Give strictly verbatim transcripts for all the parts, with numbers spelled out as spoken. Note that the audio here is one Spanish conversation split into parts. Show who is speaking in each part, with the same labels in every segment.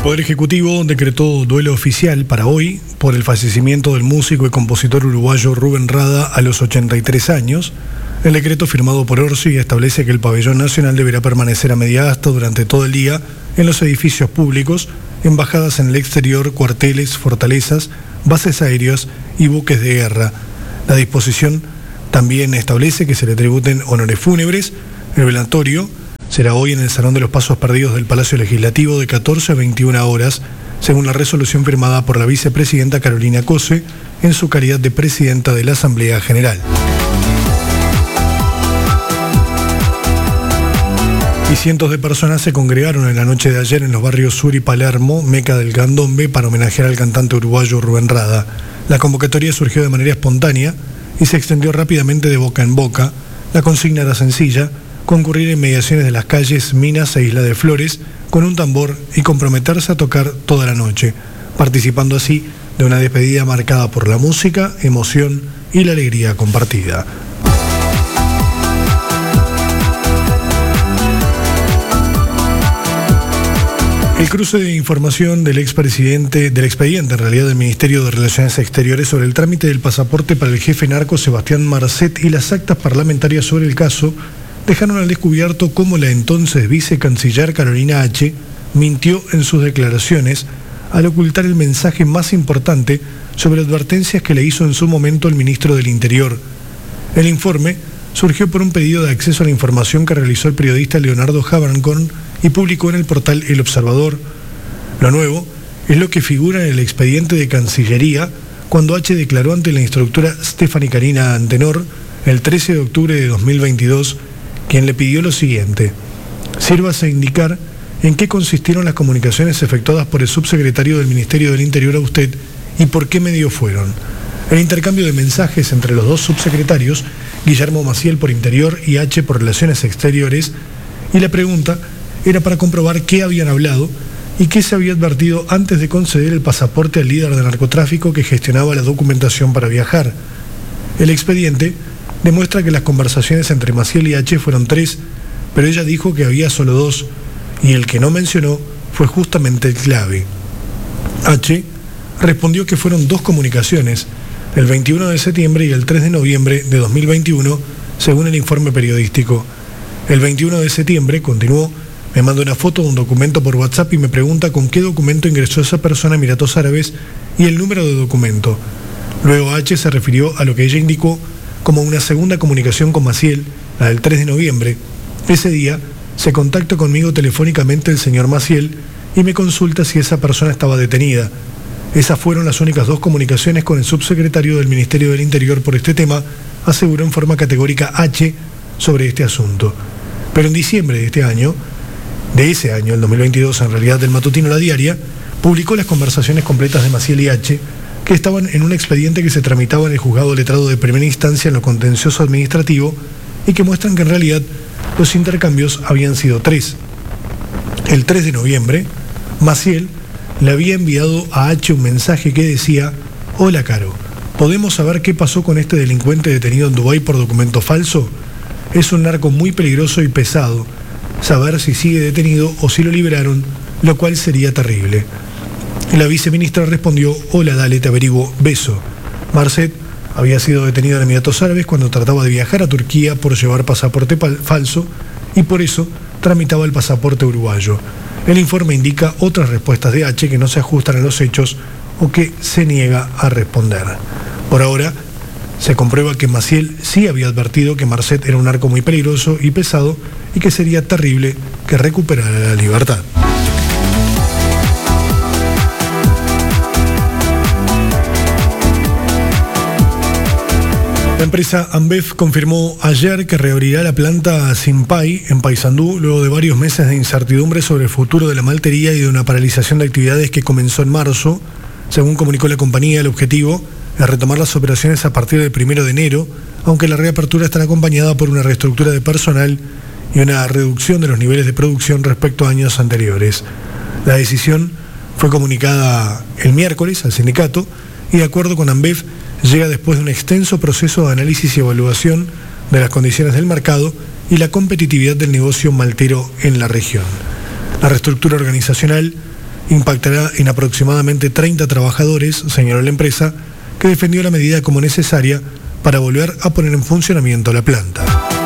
Speaker 1: Poder Ejecutivo decretó duelo oficial para hoy por el fallecimiento del músico y compositor uruguayo Rubén Rada a los ochenta y tres años. El decreto firmado por Orsi establece que el pabellón nacional deberá permanecer a media asta durante todo el día en los edificios públicos, embajadas en el exterior, cuarteles, fortalezas, bases aéreas y buques de guerra. La disposición también establece que se le tributen honores fúnebres. El velatorio será hoy en el Salón de los Pasos Perdidos del Palacio Legislativo de catorce a veintiuna horas, según la resolución firmada por la vicepresidenta Carolina Cose en su calidad de presidenta de la Asamblea General. Y cientos de personas se congregaron en la noche de ayer en los barrios Sur y Palermo, meca del candombe, para homenajear al cantante uruguayo Rubén Rada. La convocatoria surgió de manera espontánea y se extendió rápidamente de boca en boca. La consigna era sencilla: concurrir en mediaciones de las calles Minas e Isla de Flores con un tambor y comprometerse a tocar toda la noche, participando así de una despedida marcada por la música, emoción y la alegría compartida. El cruce de información del expresidente, del expediente en realidad del Ministerio de Relaciones Exteriores sobre el trámite del pasaporte para el jefe narco Sebastián Marcet y las actas parlamentarias sobre el caso dejaron al descubierto cómo la entonces vicecanciller Carolina H. mintió en sus declaraciones al ocultar el mensaje más importante sobre advertencias que le hizo en su momento el ministro del Interior. El informe surgió por un pedido de acceso a la información que realizó el periodista Leonardo Habercorn y publicó en el portal El Observador. Lo nuevo es lo que figura en el expediente de Cancillería cuando H. declaró ante la instructora Stephanie Karina Antenor el trece de octubre de dos mil veintidós, quien le pidió lo siguiente: sírvase a indicar en qué consistieron las comunicaciones efectuadas por el subsecretario del Ministerio del Interior a usted y por qué medio fueron. El intercambio de mensajes entre los dos subsecretarios, Guillermo Maciel por Interior y H. por Relaciones Exteriores, y la pregunta era para comprobar qué habían hablado y qué se había advertido antes de conceder el pasaporte al líder de narcotráfico que gestionaba la documentación para viajar. El expediente demuestra que las conversaciones entre Maciel y H. fueron tres, pero ella dijo que había solo dos, y el que no mencionó fue justamente el clave. H. respondió que fueron dos comunicaciones, el veintiuno de septiembre y el tres de noviembre de dos mil veintiuno, según el informe periodístico. El veintiuno de septiembre, continuó, me manda una foto de un documento por WhatsApp y me pregunta con qué documento ingresó esa persona a Emiratos Árabes y el número de documento. Luego H. se refirió a lo que ella indicó como una segunda comunicación con Maciel, la del tres de noviembre. Ese día se contacta conmigo telefónicamente el señor Maciel y me consulta si esa persona estaba detenida. Esas fueron las únicas dos comunicaciones con el subsecretario del Ministerio del Interior por este tema, aseguró en forma categórica H. sobre este asunto. Pero en diciembre de este año, de ese año, el dos mil veintidós, en realidad del matutino La Diaria, publicó las conversaciones completas de Maciel y H., que estaban en un expediente que se tramitaba en el juzgado letrado de primera instancia en lo contencioso administrativo y que muestran que en realidad los intercambios habían sido tres. El tres de noviembre, Maciel le había enviado a H. un mensaje que decía: hola Caro, ¿podemos saber qué pasó con este delincuente detenido en Dubái por documento falso? Es un narco muy peligroso y pesado. Saber si sigue detenido o si lo liberaron, lo cual sería terrible. La viceministra respondió: hola, dale, te averiguo, beso. Marcet había sido detenido en Emiratos Árabes cuando trataba de viajar a Turquía por llevar pasaporte falso y por eso tramitaba el pasaporte uruguayo. El informe indica otras respuestas de H. que no se ajustan a los hechos o que se niega a responder. Por ahora, se comprueba que Maciel sí había advertido que Marcet era un narco muy peligroso y pesado y que sería terrible que recuperara la libertad. La empresa Ambev confirmó ayer que reabrirá la planta Simpay en Paysandú luego de varios meses de incertidumbre sobre el futuro de la maltería y de una paralización de actividades que comenzó en marzo. Según comunicó la compañía, el objetivo es retomar las operaciones a partir del primero de enero, aunque la reapertura estará acompañada por una reestructura de personal y una reducción de los niveles de producción respecto a años anteriores. La decisión fue comunicada el miércoles al sindicato y, de acuerdo con Ambev, llega después de un extenso proceso de análisis y evaluación de las condiciones del mercado y la competitividad del negocio maltero en la región. La reestructura organizacional impactará en aproximadamente treinta trabajadores, señaló la empresa, que defendió la medida como necesaria para volver a poner en funcionamiento la planta.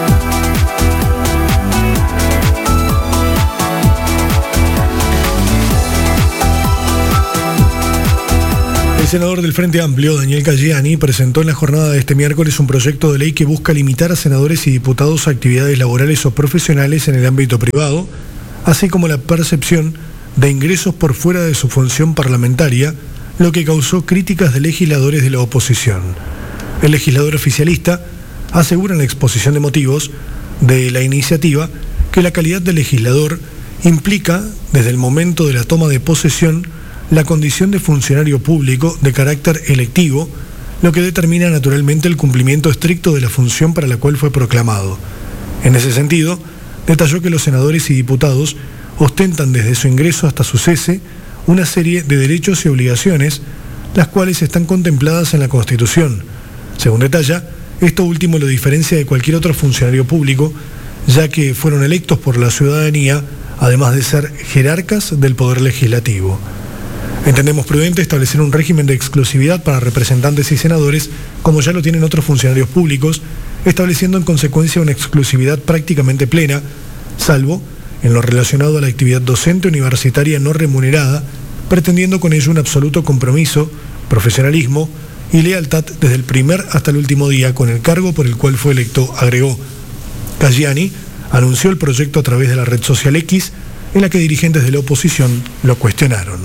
Speaker 1: El senador del Frente Amplio, Daniel Galliani, presentó en la jornada de este miércoles un proyecto de ley que busca limitar a senadores y diputados a actividades laborales o profesionales en el ámbito privado, así como la percepción de ingresos por fuera de su función parlamentaria, lo que causó críticas de legisladores de la oposición. El legislador oficialista asegura en la exposición de motivos de la iniciativa que la calidad de legislador implica, desde el momento de la toma de posesión, la condición de funcionario público de carácter electivo, lo que determina naturalmente el cumplimiento estricto de la función para la cual fue proclamado. En ese sentido, detalló que los senadores y diputados ostentan desde su ingreso hasta su cese una serie de derechos y obligaciones, las cuales están contempladas en la Constitución. Según detalla, esto último lo diferencia de cualquier otro funcionario público, ya que fueron electos por la ciudadanía, además de ser jerarcas del Poder Legislativo. Entendemos prudente establecer un régimen de exclusividad para representantes y senadores, como ya lo tienen otros funcionarios públicos, estableciendo en consecuencia una exclusividad prácticamente plena, salvo en lo relacionado a la actividad docente universitaria no remunerada, pretendiendo con ello un absoluto compromiso, profesionalismo y lealtad desde el primer hasta el último día con el cargo por el cual fue electo, agregó. Galliani anunció el proyecto a través de la red social X, en la que dirigentes de la oposición lo cuestionaron.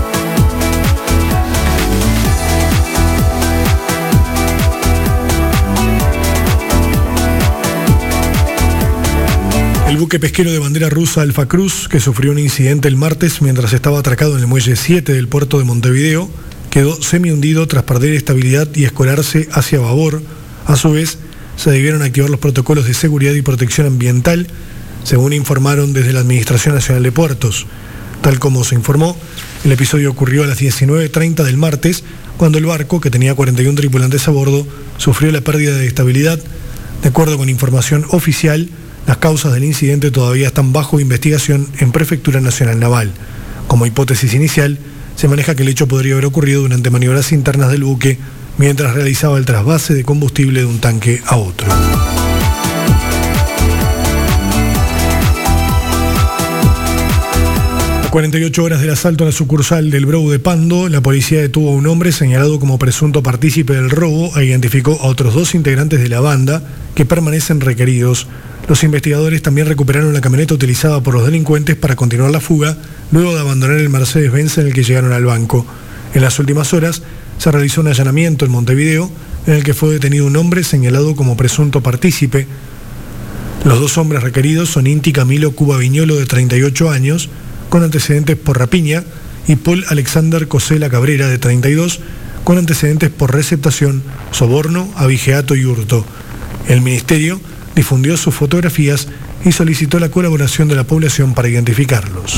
Speaker 1: El buque pesquero de bandera rusa Alfa Cruz, que sufrió un incidente el martes mientras estaba atracado en el muelle siete del puerto de Montevideo, quedó semi-hundido tras perder estabilidad y escolarse hacia babor. A su vez, se debieron activar los protocolos de seguridad y protección ambiental, según informaron desde la Administración Nacional de Puertos. Tal como se informó, el episodio ocurrió a las diecinueve treinta del martes, cuando el barco, que tenía cuarenta y uno tripulantes a bordo, sufrió la pérdida de estabilidad. De acuerdo con información oficial, las causas del incidente todavía están bajo investigación en Prefectura Nacional Naval. Como hipótesis inicial, se maneja que el hecho podría haber ocurrido durante maniobras internas del buque mientras realizaba el trasvase de combustible de un tanque a otro. A cuarenta y ocho horas del asalto a la sucursal del Brou de Pando, la policía detuvo a un hombre señalado como presunto partícipe del robo e identificó a otros dos integrantes de la banda que permanecen requeridos. Los investigadores también recuperaron la camioneta utilizada por los delincuentes para continuar la fuga, luego de abandonar el Mercedes-Benz en el que llegaron al banco. En las últimas horas se realizó un allanamiento en Montevideo, en el que fue detenido un hombre señalado como presunto partícipe. Los dos hombres requeridos son Inti Camilo Cuba Viñolo, de treinta y ocho años, con antecedentes por rapiña, y Paul Alexander Cosela Cabrera, de treinta y dos, con antecedentes por receptación, soborno, abigeato y hurto. El Ministerio difundió sus fotografías y solicitó la colaboración de la población para identificarlos.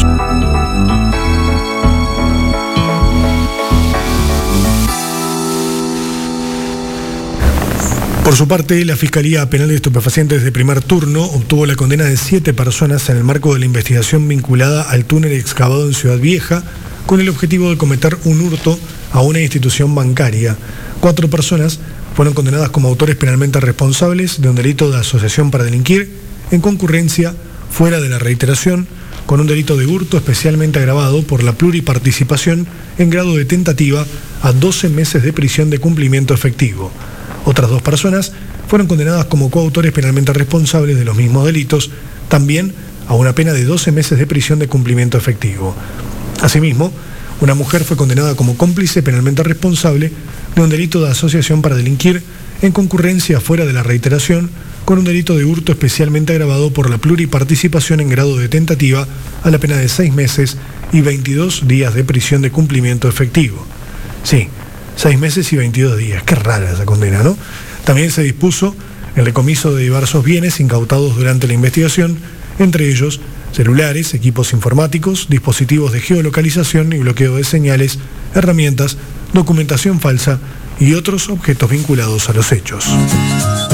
Speaker 1: Por su parte, la Fiscalía Penal de Estupefacientes de primer turno obtuvo la condena de siete personas en el marco de la investigación vinculada al túnel excavado en Ciudad Vieja, con el objetivo de cometer un hurto a una institución bancaria. Cuatro personas fueron condenadas como autores penalmente responsables de un delito de asociación para delinquir en concurrencia fuera de la reiteración, con un delito de hurto especialmente agravado por la pluriparticipación en grado de tentativa a doce meses de prisión de cumplimiento efectivo. Otras dos personas fueron condenadas como coautores penalmente responsables de los mismos delitos, también a una pena de doce meses de prisión de cumplimiento efectivo. Asimismo, una mujer fue condenada como cómplice penalmente responsable de un delito de asociación para delinquir en concurrencia fuera de la reiteración, con un delito de hurto especialmente agravado por la pluriparticipación en grado de tentativa a la pena de seis meses y veintidós días de prisión de cumplimiento efectivo. Sí, seis meses y veintidós días. Qué rara esa condena, ¿no? También se dispuso el decomiso de diversos bienes incautados durante la investigación, entre ellos celulares, equipos informáticos, dispositivos de geolocalización y bloqueo de señales, herramientas, documentación falsa y otros objetos vinculados a los hechos.